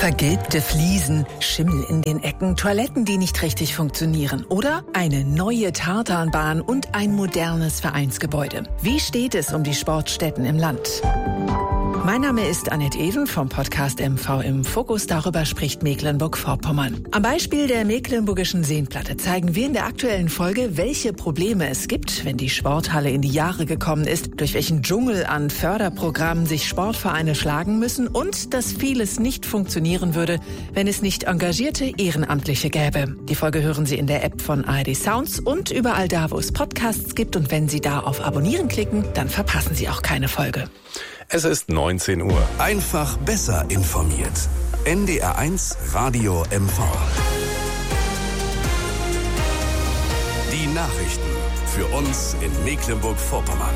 Vergilbte Fliesen, Schimmel in den Ecken, Toiletten, die nicht richtig funktionieren oder eine neue Tartanbahn und ein modernes Vereinsgebäude. Wie steht es um die Sportstätten im Land? Mein Name ist Annette Even vom Podcast MV im Fokus. Darüber spricht Mecklenburg-Vorpommern. Am Beispiel der Mecklenburgischen Seenplatte zeigen wir in der aktuellen Folge, welche Probleme es gibt, wenn die Sporthalle in die Jahre gekommen ist, durch welchen Dschungel an Förderprogrammen sich Sportvereine schlagen müssen und dass vieles nicht funktionieren würde, wenn es nicht engagierte Ehrenamtliche gäbe. Die Folge hören Sie in der App von ARD Sounds und überall da, wo es Podcasts gibt. Und wenn Sie da auf Abonnieren klicken, dann verpassen Sie auch keine Folge. Es ist 19 Uhr. Einfach besser informiert. NDR1 Radio MV. Die Nachrichten für uns in Mecklenburg-Vorpommern.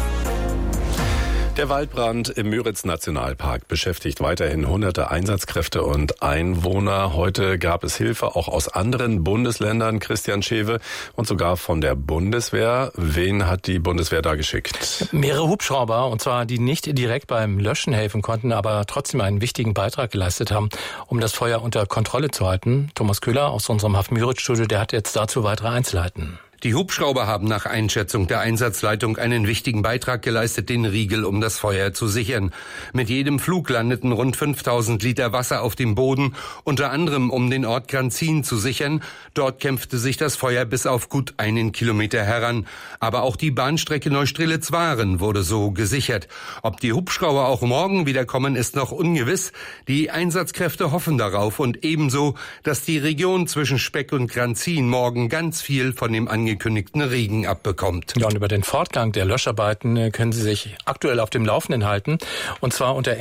Der Waldbrand im Müritz-Nationalpark beschäftigt weiterhin hunderte Einsatzkräfte und Einwohner. Heute gab es Hilfe auch aus anderen Bundesländern, Christian Schewe, und sogar von der Bundeswehr. Wen hat die Bundeswehr da geschickt? Mehrere Hubschrauber, und zwar die nicht direkt beim Löschen helfen konnten, aber trotzdem einen wichtigen Beitrag geleistet haben, um das Feuer unter Kontrolle zu halten. Thomas Köhler aus unserem Haff-Müritz-Studio, der hat jetzt dazu weitere Einzelheiten. Die Hubschrauber haben nach Einschätzung der Einsatzleitung einen wichtigen Beitrag geleistet, den Riegel um das Feuer zu sichern. Mit jedem Flug landeten rund 5000 Liter Wasser auf dem Boden, unter anderem um den Ort Granzin zu sichern. Dort kämpfte sich das Feuer bis auf gut 1 Kilometer heran. Aber auch die Bahnstrecke Neustrelitz-Waren wurde so gesichert. Ob die Hubschrauber auch morgen wieder kommen, ist noch ungewiss. Die Einsatzkräfte hoffen darauf und ebenso, dass die Region zwischen Speck und Granzin morgen ganz viel von dem angekündigten Regen abbekommt. Ja, und über den Fortgang der Löscharbeiten können Sie sich aktuell auf dem Laufenden halten. Und zwar unter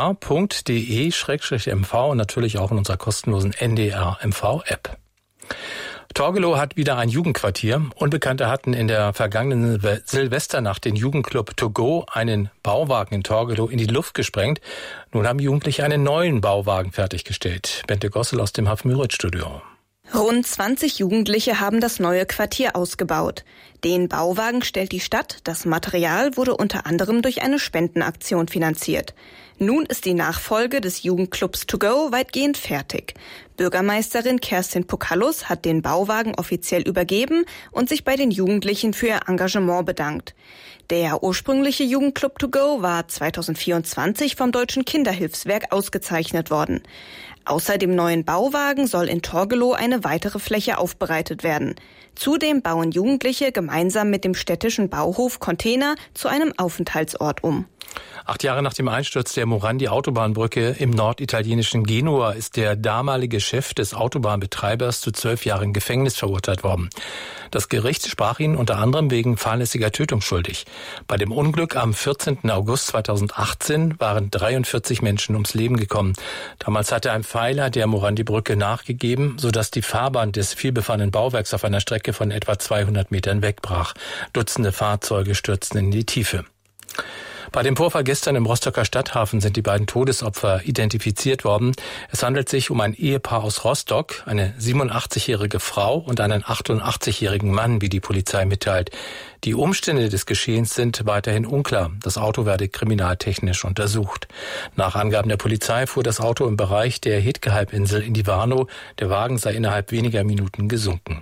ndr.de/mv und natürlich auch in unserer kostenlosen NDR-MV-App. Torgelow hat wieder ein Jugendquartier. Unbekannte hatten in der vergangenen Silvesternacht den Jugendclub To Go einen Bauwagen in Torgelow in die Luft gesprengt. Nun haben Jugendliche einen neuen Bauwagen fertiggestellt. Bente Gossel aus dem Haff-Müritz-Studio. Rund 20 Jugendliche haben das neue Quartier ausgebaut. Den Bauwagen stellt die Stadt, das Material wurde unter anderem durch eine Spendenaktion finanziert. Nun ist die Nachfolge des Jugendclubs To Go weitgehend fertig. Bürgermeisterin Kerstin Pukalus hat den Bauwagen offiziell übergeben und sich bei den Jugendlichen für ihr Engagement bedankt. Der ursprüngliche Jugendclub To Go war 2024 vom Deutschen Kinderhilfswerk ausgezeichnet worden. Außer dem neuen Bauwagen soll in Torgelow eine weitere Fläche aufbereitet werden. Zudem bauen Jugendliche gemeinsam mit dem städtischen Bauhof Container zu einem Aufenthaltsort um. 8 Jahre nach dem Einsturz der Morandi-Autobahnbrücke im norditalienischen Genua ist der damalige Chef des Autobahnbetreibers zu 12 Jahren Gefängnis verurteilt worden. Das Gericht sprach ihn unter anderem wegen fahrlässiger Tötung schuldig. Bei dem Unglück am 14. August 2018 waren 43 Menschen ums Leben gekommen. Damals hatte ein Pfeiler der Morandi-Brücke nachgegeben, sodass die Fahrbahn des vielbefahrenen Bauwerks auf einer Strecke von etwa 200 Metern wegbrach. Dutzende Fahrzeuge stürzten in die Tiefe. Bei dem Vorfall gestern im Rostocker Stadthafen sind die beiden Todesopfer identifiziert worden. Es handelt sich um ein Ehepaar aus Rostock, eine 87-jährige Frau und einen 88-jährigen Mann, wie die Polizei mitteilt. Die Umstände des Geschehens sind weiterhin unklar. Das Auto werde kriminaltechnisch untersucht. Nach Angaben der Polizei fuhr das Auto im Bereich der Hetke-Halbinsel in die Warnow. Der Wagen sei innerhalb weniger Minuten gesunken.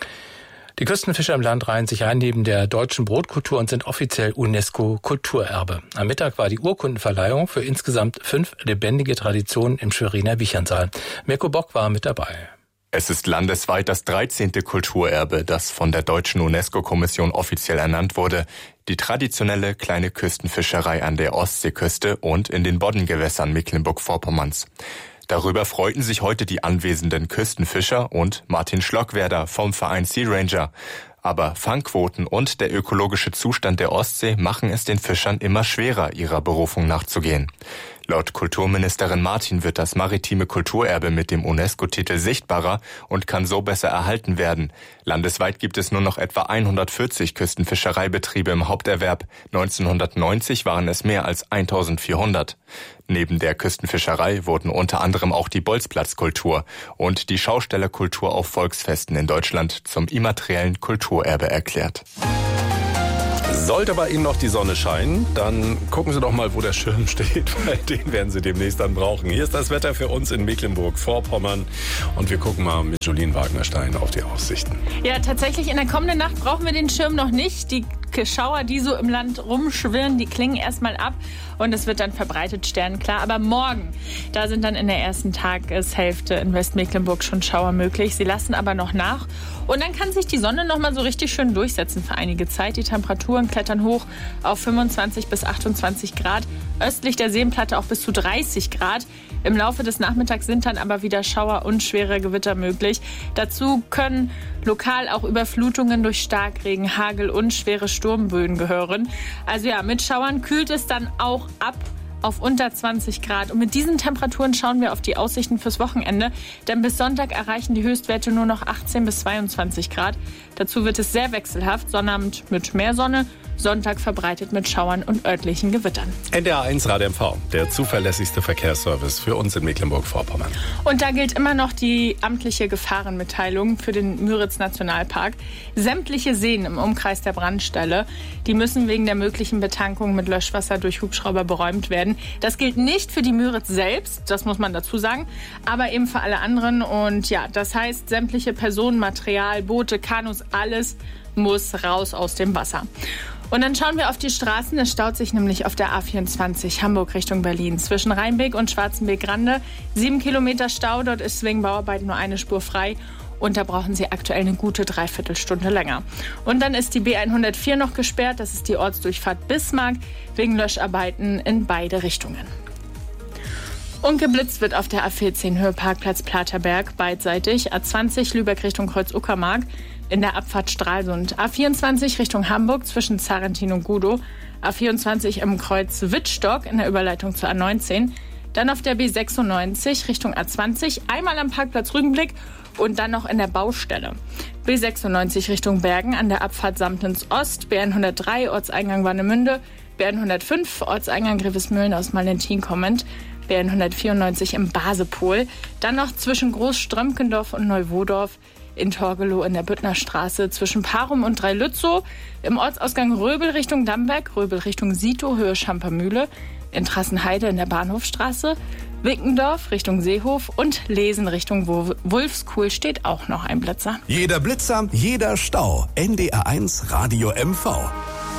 Die Küstenfischer im Land reihen sich ein neben der deutschen Brotkultur und sind offiziell UNESCO-Kulturerbe. Am Mittag war die Urkundenverleihung für insgesamt 5 lebendige Traditionen im Schweriner Wichernsaal. Mirko Bock war mit dabei. Es ist landesweit das 13. Kulturerbe, das von der deutschen UNESCO-Kommission offiziell ernannt wurde. Die traditionelle kleine Küstenfischerei an der Ostseeküste und in den Boddengewässern Mecklenburg-Vorpommerns. Darüber freuten sich heute die anwesenden Küstenfischer und Martin Schlockwerder vom Verein Sea Ranger. Aber Fangquoten und der ökologische Zustand der Ostsee machen es den Fischern immer schwerer, ihrer Berufung nachzugehen. Laut Kulturministerin Martin wird das maritime Kulturerbe mit dem UNESCO-Titel sichtbarer und kann so besser erhalten werden. Landesweit gibt es nur noch etwa 140 Küstenfischereibetriebe im Haupterwerb. 1990 waren es mehr als 1400. Neben der Küstenfischerei wurden unter anderem auch die Bolzplatzkultur und die Schaustellerkultur auf Volksfesten in Deutschland zum immateriellen Kulturerbe erklärt. Sollte bei Ihnen noch die Sonne scheinen, dann gucken Sie doch mal, wo der Schirm steht, weil den werden Sie demnächst dann brauchen. Hier ist das Wetter für uns in Mecklenburg-Vorpommern und wir gucken mal mit Jolien Wagner-Stein auf die Aussichten. Ja, tatsächlich in der kommenden Nacht brauchen wir den Schirm noch nicht. Die Schauer, die so im Land rumschwirren, die klingen erstmal ab und es wird dann verbreitet sternenklar. Aber morgen, da sind dann in der ersten Tageshälfte in Westmecklenburg schon Schauer möglich. Sie lassen aber noch nach und dann kann sich die Sonne noch mal so richtig schön durchsetzen für einige Zeit. Die Temperaturen klettern hoch auf 25 bis 28 Grad. Östlich der Seenplatte auch bis zu 30 Grad. Im Laufe des Nachmittags sind dann aber wieder Schauer und schwere Gewitter möglich. Dazu können lokal auch Überflutungen durch Starkregen, Hagel und schwere Sturmböen gehören. Also ja, mit Schauern kühlt es dann auch ab auf unter 20 Grad. Und mit diesen Temperaturen schauen wir auf die Aussichten fürs Wochenende. Denn bis Sonntag erreichen die Höchstwerte nur noch 18 bis 22 Grad. Dazu wird es sehr wechselhaft. Sonnabend mit mehr Sonne, Sonntag verbreitet mit Schauern und örtlichen Gewittern. NDR 1 Radio MV, der zuverlässigste Verkehrsservice für uns in Mecklenburg-Vorpommern. Und da gilt immer noch die amtliche Gefahrenmitteilung für den Müritz-Nationalpark. Sämtliche Seen im Umkreis der Brandstelle, die müssen wegen der möglichen Betankung mit Löschwasser durch Hubschrauber beräumt werden. Das gilt nicht für die Müritz selbst, das muss man dazu sagen, aber eben für alle anderen. Und ja, das heißt, sämtliche Personen, Material, Boote, Kanus, alles muss raus aus dem Wasser. Und dann schauen wir auf die Straßen. Es staut sich nämlich auf der A24 Hamburg Richtung Berlin. Zwischen Rheinbeek und Schwarzenbeek-Grande 7 Kilometer Stau. Dort ist wegen Bauarbeit nur eine Spur frei. Und da brauchen Sie aktuell eine gute Dreiviertelstunde länger. Und dann ist die B104 noch gesperrt. Das ist die Ortsdurchfahrt Bismarck wegen Löscharbeiten in beide Richtungen. Und geblitzt wird auf der A14 Höhe Parkplatz Platerberg beidseitig. A20 Lübeck Richtung Kreuz-Uckermark in der Abfahrt Stralsund. A24 Richtung Hamburg zwischen Zarentin und Gudow. A24 im Kreuz Wittstock in der Überleitung zur A19. Dann auf der B96 Richtung A20 einmal am Parkplatz Rügenblick und dann noch in der Baustelle. B96 Richtung Bergen an der Abfahrt Samtens Ost. B103 Ortseingang Warnemünde. B105 Ortseingang Grevesmühlen aus Valentin kommend. B194 im Basepol. Dann noch zwischen Großströmkendorf und Neuwodorf. In Torgelow in der Büttnerstraße zwischen Parum und Dreilützow, im Ortsausgang Röbel Richtung Damberg, Röbel Richtung Sito, Höhe Schampermühle, in Trassenheide in der Bahnhofstraße, Wickendorf Richtung Seehof und Lesen Richtung Wulfskuhl steht auch noch ein Blitzer. Jeder Blitzer, jeder Stau. NDR 1 Radio MV.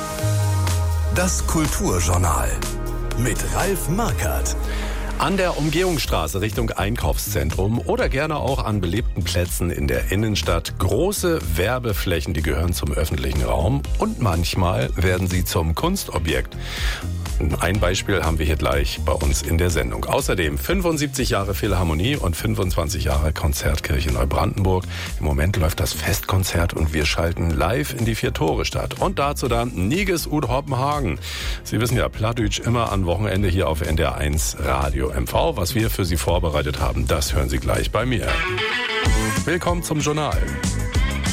Das Kulturjournal mit Ralf Markert. An der Umgehungsstraße Richtung Einkaufszentrum oder gerne auch an belebten Plätzen in der Innenstadt große Werbeflächen, die gehören zum öffentlichen Raum und manchmal werden sie zum Kunstobjekt. Ein Beispiel haben wir hier gleich bei uns in der Sendung. Außerdem 75 Jahre Philharmonie und 25 Jahre Konzertkirche Neubrandenburg. Im Moment läuft das Festkonzert und wir schalten live in die Vier-Tore-Stadt. Und dazu dann Niges ud Hoppenhagen. Sie wissen ja, Plattdeutsch immer am Wochenende hier auf NDR 1 Radio MV. Was wir für Sie vorbereitet haben, das hören Sie gleich bei mir. Willkommen zum Journal.